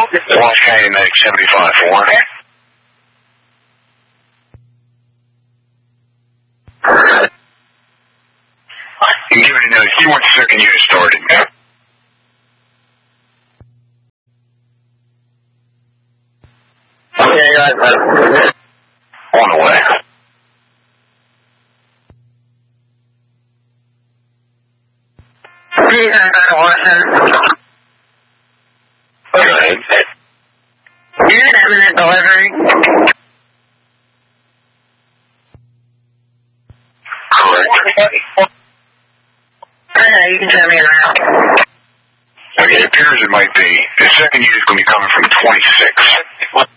Wash County Medic 75-4. You can give it a notice. You want the second unit started. Okay, On the way. Go ahead. You're having a delivery. Correct. Okay, you can tell me around. Okay, it appears it might be. The second unit is going to be coming from 26.